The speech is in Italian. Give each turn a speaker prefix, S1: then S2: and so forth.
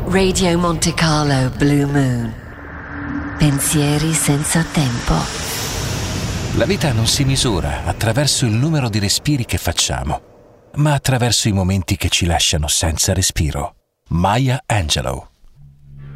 S1: Radio Monte Carlo Blue Moon. Pensieri senza tempo.
S2: La vita non si misura attraverso il numero di respiri che facciamo, ma attraverso i momenti che ci lasciano senza respiro. Maya Angelou.